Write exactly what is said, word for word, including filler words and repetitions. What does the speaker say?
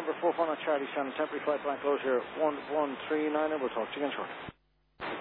November four four nine Charlie, Shannon, temporary flight blank closure one one three nine, and we'll talk to you again shortly.